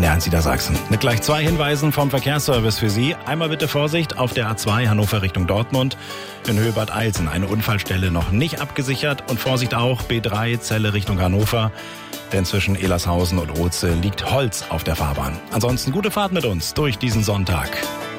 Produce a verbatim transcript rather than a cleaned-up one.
der Niedersachsen. Mit gleich zwei Hinweisen vom Verkehrsservice für Sie. Einmal bitte Vorsicht auf der A zwei Hannover Richtung Dortmund. In Höhe Bad Eilsen eine Unfallstelle noch nicht abgesichert. Und Vorsicht auch B drei Celle Richtung Hannover. Denn zwischen Elershausen und Oze liegt Holz auf der Fahrbahn. Ansonsten gute Fahrt mit uns durch diesen Sonntag.